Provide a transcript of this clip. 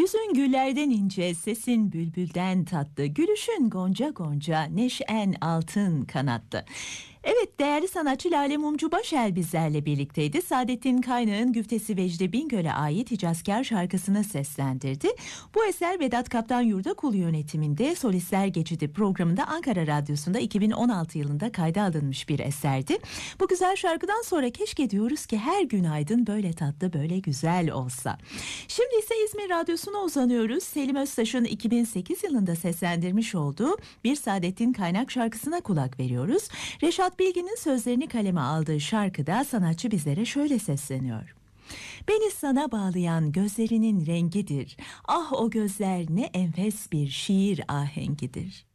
Yüzün güllerden ince, sesin bülbülden tatlı, gülüşün gonca gonca, neşen altın kanattı. Evet, değerli sanatçı Lale Mumcu Başel bizlerle birlikteydi. Saadettin Kaynağ'ın güftesi Vecdi Bingöl'e ait Hicazkar şarkısını seslendirdi. Bu eser Vedat Kaptan Yurdakul yönetiminde Solistler Geçidi programında Ankara Radyosu'nda 2016 yılında kayda alınmış bir eserdi. Bu güzel şarkıdan sonra keşke diyoruz ki her günaydın böyle tatlı, böyle güzel olsa. Şimdi ise İzmir Radyosu'na uzanıyoruz. Selim Öztaş'ın 2008 yılında seslendirmiş olduğu bir Saadettin Kaynak şarkısına kulak veriyoruz. Reşat Bilgin'in sözlerini kaleme aldığı şarkıda sanatçı bizlere şöyle sesleniyor. Beni sana bağlayan gözlerinin rengidir. Ah o gözler ne enfes bir şiir ahengidir.